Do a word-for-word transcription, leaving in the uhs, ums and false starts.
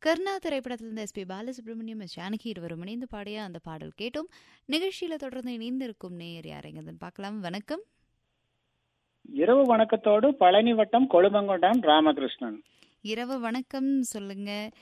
கர்ணா திரைப்படத்திலிருந்து S B Balasubramaniam S Janaki இருவரும் இணைந்து பாடிய அந்த பாடல் கேட்டும். நிகழ்ச்சியில தொடர்ந்து இணைந்திருக்கும் நேயர் யாரைங்கன்னு பார்க்கலாம். வணக்கம். இரவு வணக்கத்தோடு பழனி வட்டம் கொழுமங்கொண்டான் ராமகிருஷ்ணன். இரவு வணக்கம் சொல்லுங்க.